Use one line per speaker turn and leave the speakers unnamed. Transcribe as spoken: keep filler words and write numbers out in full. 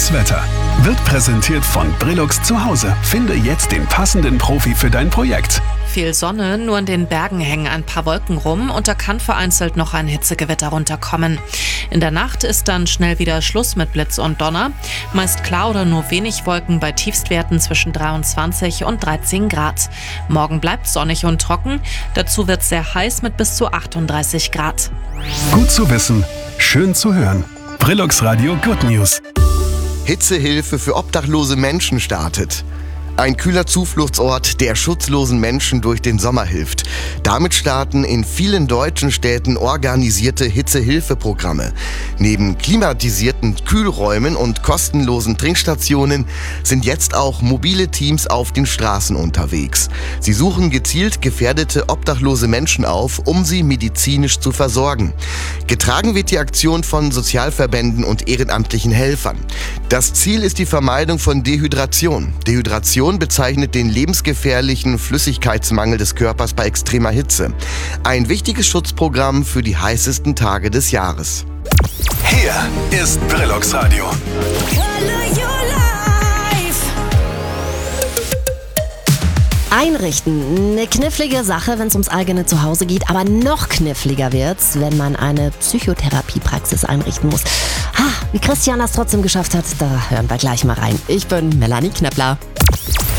Das Wetter wird präsentiert von Brillux zu Hause. Finde jetzt den passenden Profi für dein Projekt.
Viel Sonne, nur in den Bergen hängen ein paar Wolken rum und da kann vereinzelt noch ein Hitzegewitter runterkommen. In der Nacht ist dann schnell wieder Schluss mit Blitz und Donner. Meist klar oder nur wenig Wolken bei Tiefstwerten zwischen dreiundzwanzig und dreizehn Grad. Morgen bleibt sonnig und trocken, dazu wird es sehr heiß mit bis zu achtunddreißig Grad.
Gut zu wissen, schön zu hören. Brillux Radio Good News.
Hitzehilfe für obdachlose Menschen startet. Ein kühler Zufluchtsort, der schutzlosen Menschen durch den Sommer hilft. Damit starten in vielen deutschen Städten organisierte Hitzehilfeprogramme. Neben klimatisierten Kühlräumen und kostenlosen Trinkstationen sind jetzt auch mobile Teams auf den Straßen unterwegs. Sie suchen gezielt gefährdete obdachlose Menschen auf, um sie medizinisch zu versorgen. Getragen wird die Aktion von Sozialverbänden und ehrenamtlichen Helfern. Das Ziel ist die Vermeidung von Dehydration. Dehydration bezeichnet den lebensgefährlichen Flüssigkeitsmangel des Körpers bei extremer Hitze. Ein wichtiges Schutzprogramm für die heißesten Tage des Jahres.
Hier ist Brillux Radio.
Einrichten. Eine knifflige Sache, wenn es ums eigene Zuhause geht, aber noch kniffliger wird's, wenn man eine Psychotherapiepraxis einrichten muss. Ha, wie Christian das trotzdem geschafft hat, da hören wir gleich mal rein. Ich bin Melanie Knepler.